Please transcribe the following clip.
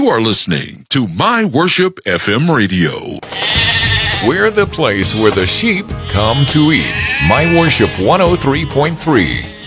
You are listening to My Worship FM Radio. We're the place where the sheep come to eat. My Worship 103.3.